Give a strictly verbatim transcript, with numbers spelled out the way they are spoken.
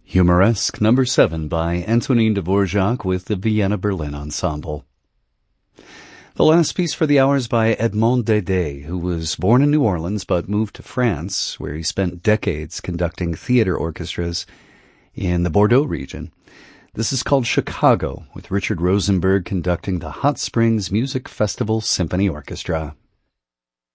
Humoresque number seven by Antonin Dvorak with the Vienna Berlin Ensemble. The last piece for the hour is by Edmond Dede, who was born in New Orleans but moved to France, where he spent decades conducting theater orchestras in the Bordeaux region. This is called Chicago, with Richard Rosenberg conducting the Hot Springs Music Festival Symphony Orchestra.